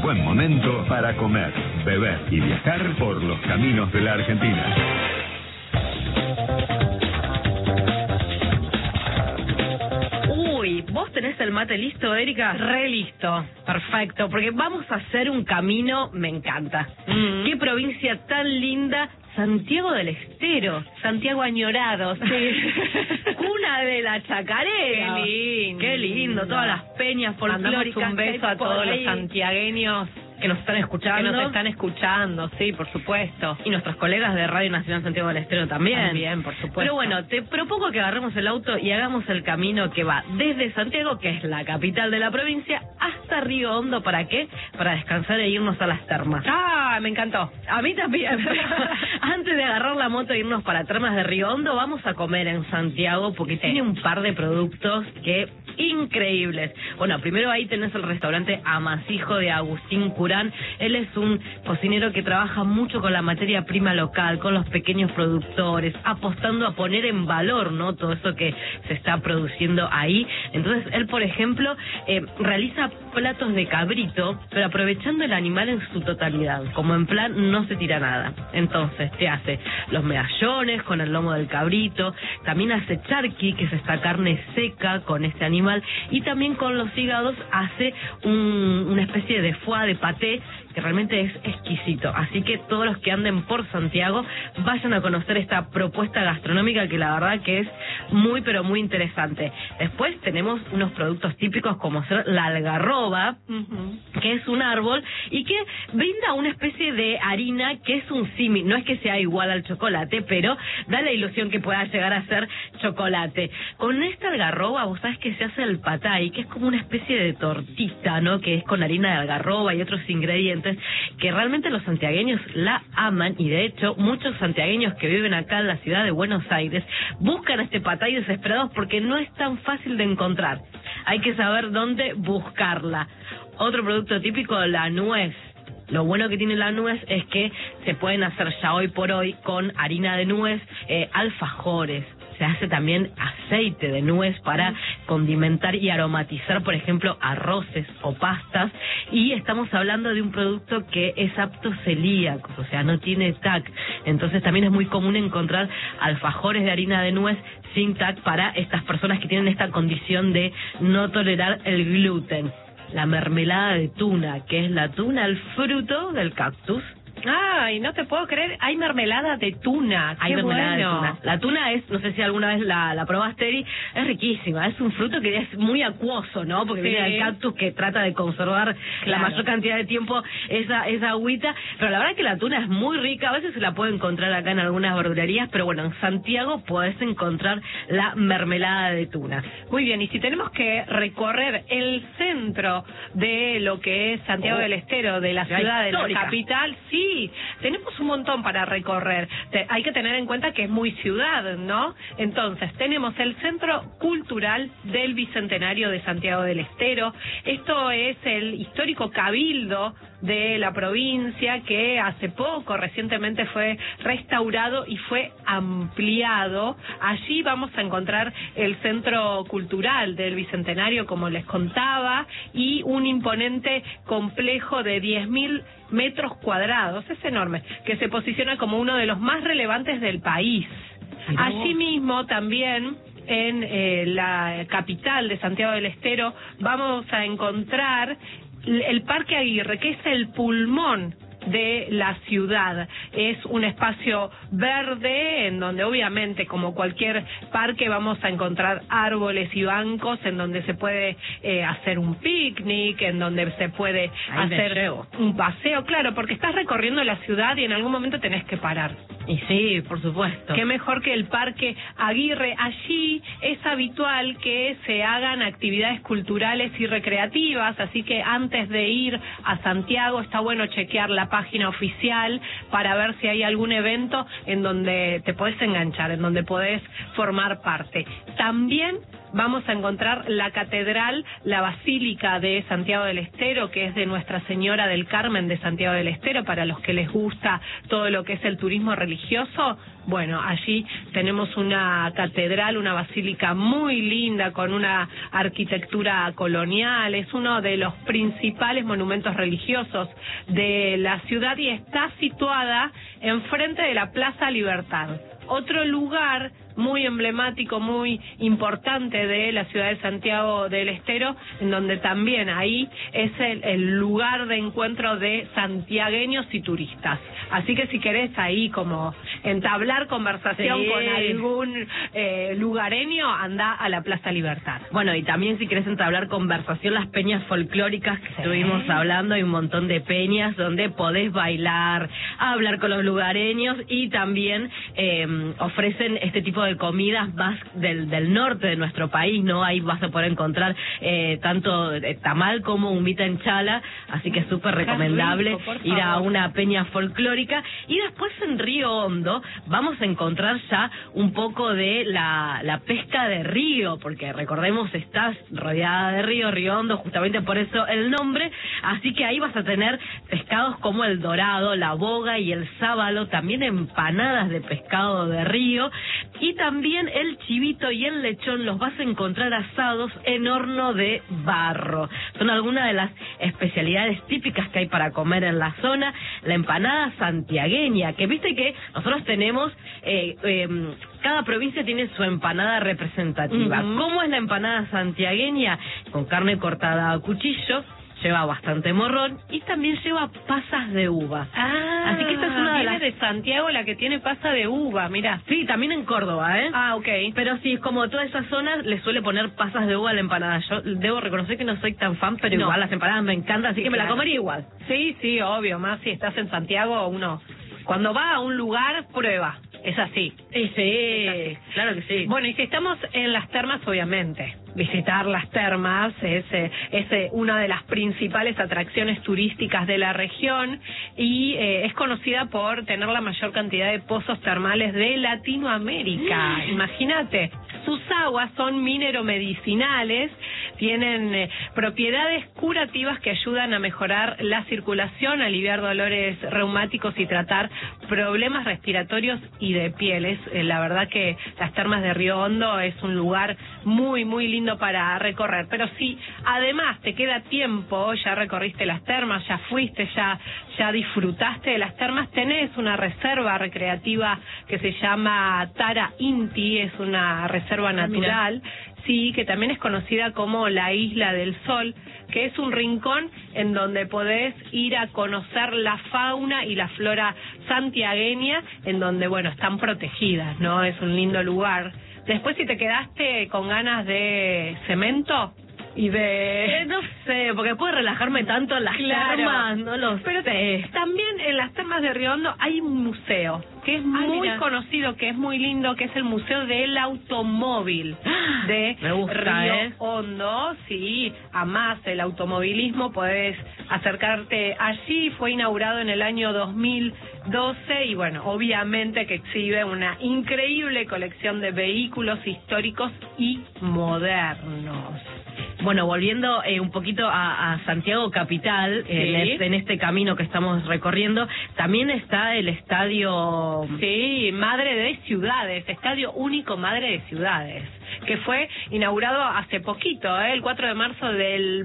buen momento para comer, beber y viajar por los caminos de la Argentina. ¿Vos tenés el mate listo, Erika? Re listo. Perfecto, porque vamos a hacer un camino, me encanta. Qué provincia tan linda, Santiago del Estero, Santiago añorado, sí. Cuna de la chacarera. Qué lindo. Qué lindo, todas las peñas folclóricas. Mandamos un beso a todos los santiagueños que nos están escuchando. Que nos están escuchando, sí, por supuesto. Y nuestros colegas de Radio Nacional Santiago del Estero también. También, por supuesto. Pero bueno, te propongo que agarremos el auto y hagamos el camino que va desde Santiago, que es la capital de la provincia, hasta Río Hondo. ¿Para qué? Para descansar e irnos a las termas. ¡Ah, me encantó! A mí también. Antes de agarrar la moto e irnos para termas de Río Hondo, vamos a comer en Santiago, porque tiene un par de productos que increíbles. Bueno, primero ahí tenés el restaurante Amasijo de Agustín Curán. Él es un cocinero que trabaja mucho con la materia prima local, con los pequeños productores, apostando a poner en valor, ¿no?, todo eso que se está produciendo ahí. Entonces, él, por ejemplo, realiza platos de cabrito, pero aprovechando el animal en su totalidad, como en plan no se tira nada. Entonces, te hace los medallones con el lomo del cabrito, también hace charqui, que es esta carne seca con este animal, y también con los hígados hace una especie de foie de paté, que realmente es exquisito. Así que todos los que anden por Santiago vayan a conocer esta propuesta gastronómica, que la verdad que es muy pero muy interesante. Después tenemos unos productos típicos como ser la algarroba, que es un árbol y que brinda una especie de harina que es un símil, no es que sea igual al chocolate, pero da la ilusión que pueda llegar a ser chocolate. Con esta algarroba, vos sabés que se hace el patay, que es como una especie de tortita, ¿no?, que es con harina de algarroba y otros ingredientes que realmente los santiagueños la aman, y de hecho muchos santiagueños que viven acá en la ciudad de Buenos Aires buscan este patay desesperados porque no es tan fácil de encontrar. Hay que saber dónde buscarla. Otro producto típico, la nuez. Lo bueno que tiene la nuez es que se pueden hacer ya hoy por hoy con harina de nuez, alfajores. Se hace también aceite de nuez para condimentar y aromatizar, por ejemplo, arroces o pastas. Y estamos hablando de un producto que es apto celíaco, o sea, no tiene TAC. Entonces también es muy común encontrar alfajores de harina de nuez sin TAC para estas personas que tienen esta condición de no tolerar el gluten. La mermelada de tuna, que es la tuna, el fruto del cactus. Ay, no te puedo creer, hay mermelada de tuna. Hay mermelada de tuna. La tuna es, no sé si alguna vez la probaste, Eri, es riquísima, es un fruto que es muy acuoso, ¿no? Porque viene del cactus, que trata de conservar la mayor cantidad de tiempo esa agüita, pero la verdad que la tuna es muy rica. A veces se la puede encontrar acá en algunas verdulerías, pero bueno, en Santiago podés encontrar la mermelada de tuna. Muy bien, y si tenemos que recorrer el centro de lo que es Santiago del Estero, de la ciudad, de la capital, sí, tenemos un montón para recorrer. Hay que tener en cuenta que es muy ciudad, ¿no? Entonces, tenemos el Centro Cultural del Bicentenario de Santiago del Estero. Esto es el histórico cabildo de la provincia, que hace poco, recientemente, fue restaurado y fue ampliado. Allí vamos a encontrar el Centro Cultural del Bicentenario, como les contaba, y un imponente complejo de 10.000 metros cuadrados, es enorme, que se posiciona como uno de los más relevantes del país. Allí mismo también, en la capital de Santiago del Estero, vamos a encontrar el Parque Aguirre, que es el pulmón de la ciudad. Es un espacio verde en donde, obviamente, como cualquier parque, vamos a encontrar árboles y bancos en donde se puede hacer un picnic, en donde se puede hacer un paseo, claro, porque estás recorriendo la ciudad y en algún momento tenés que parar. Y sí, por supuesto. Qué mejor que el Parque Aguirre. Allí es habitual que se hagan actividades culturales y recreativas, así que antes de ir a Santiago está bueno chequear la página oficial para ver si hay algún evento en donde te podés enganchar, en donde podés formar parte. También vamos a encontrar la catedral, la Basílica de Santiago del Estero, que es de Nuestra Señora del Carmen de Santiago del Estero, para los que les gusta todo lo que es el turismo religioso. Bueno, allí tenemos una catedral, una basílica muy linda, con una arquitectura colonial, es uno de los principales monumentos religiosos de la ciudad y está situada enfrente de la Plaza Libertad. Otro lugar muy emblemático, muy importante de la ciudad de Santiago del Estero, en donde también ahí es el lugar de encuentro de santiagueños y turistas. Así que si querés ahí como entablar conversación con algún lugareño, anda a la Plaza Libertad. Bueno, y también si querés entablar conversación, las peñas folclóricas que estuvimos hablando, hay un montón de peñas donde podés bailar, hablar con los lugareños y también ofrecen este tipo de comidas más del norte de nuestro país, ¿no? Ahí vas a poder encontrar tanto tamal como humita en chala, así que es súper recomendable ir a una peña folclórica. Y después en Río Hondo vamos a encontrar ya un poco de la pesca de río, porque recordemos, estás rodeada de río, Río Hondo, justamente por eso el nombre, así que ahí vas a tener pescados como el dorado, la boga y el sábalo, también empanadas de pescado de río, y también el chivito y el lechón los vas a encontrar asados en horno de barro. Son algunas de las especialidades típicas que hay para comer en la zona. La empanada santiagueña, que viste que nosotros tenemos, cada provincia tiene su empanada representativa. ¿Cómo es la empanada santiagueña? Con carne cortada a cuchillo, lleva bastante morrón y también lleva pasas de uva. Así que esta es una de las de Santiago, la que tiene pasa de uva, mira. Sí, también en Córdoba, ¿eh? Ok. Pero sí, como toda esa zona le suele poner pasas de uva a la empanada. Yo debo reconocer que no soy tan fan, pero igual las empanadas me encantan, así que me la comería igual. Sí, sí, obvio, más si estás en Santiago, uno cuando va a un lugar prueba. Es así. Sí, claro que sí. Bueno, y si estamos en las termas, obviamente, visitar las termas es una de las principales atracciones turísticas de la región y es conocida por tener la mayor cantidad de pozos termales de Latinoamérica. Imagínate, sus aguas son mineromedicinales, tienen propiedades curativas que ayudan a mejorar la circulación, aliviar dolores reumáticos y tratar problemas respiratorios y de pieles. La verdad que las termas de Río Hondo es un lugar muy, muy lindo para recorrer. Pero si además te queda tiempo, ya recorriste las termas, ya fuiste, ya disfrutaste de las termas, tenés una reserva recreativa que se llama Tara Inti, es una reserva natural. Sí, que también es conocida como la Isla del Sol, que es un rincón en donde podés ir a conocer la fauna y la flora santiagueña, en donde, bueno, están protegidas, ¿no? Es un lindo lugar. Después, si te quedaste con ganas de cemento y de... no sé, porque puedo relajarme tanto en las termas, no lo sé. También en las termas de Río Hondo hay un museo que es muy conocido, que es muy lindo, que es el Museo del Automóvil de Río Hondo. Sí, amás el automovilismo, podés acercarte allí. Fue inaugurado en el año 2012 y bueno, obviamente que exhibe una increíble colección de vehículos históricos y modernos. Bueno, volviendo un poquito a Santiago capital, en este camino que estamos recorriendo, también está el estadio... Sí, Madre de Ciudades, Estadio Único Madre de Ciudades, que fue inaugurado hace poquito, el 4 de marzo del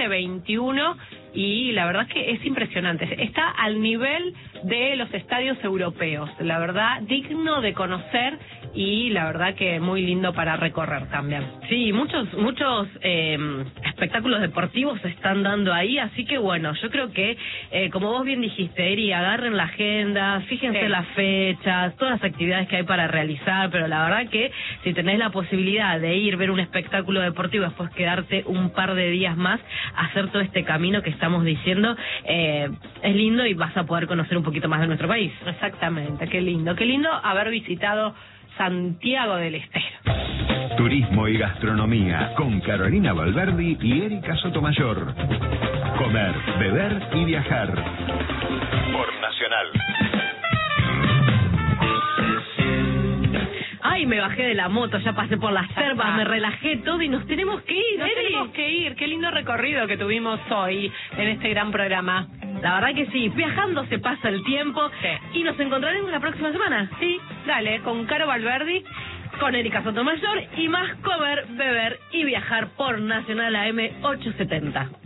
2021, y la verdad que es impresionante. Está al nivel de los estadios europeos, la verdad, digno de conocer y la verdad que muy lindo para recorrer también. Sí, muchos espectáculos deportivos se están dando ahí, así que bueno, yo creo que, como vos bien dijiste, Eri, agarren la agenda, fíjense las fechas, todas las actividades que hay para realizar, pero la verdad que si tenés la posibilidad de ir, ver un espectáculo deportivo y después quedarte un par de días más, hacer todo este camino que estamos diciendo, es lindo y vas a poder conocer un poquito más de nuestro país. Exactamente, qué lindo haber visitado Santiago del Estero. Turismo y gastronomía con Carolina Valverdi y Erika Sotomayor. Comer, beber y viajar. Por Nacional. Ay, y me bajé de la moto, ya pasé por las selvas, me relajé todo y nos tenemos que ir, Nos tenemos que ir. Qué lindo recorrido que tuvimos hoy en este gran programa. La verdad que sí, viajando se pasa el tiempo. Sí. Y nos encontraremos la próxima semana. Sí, dale, con Caro Valverdi, con Erika Sotomayor y más comer, beber y viajar por Nacional AM 870.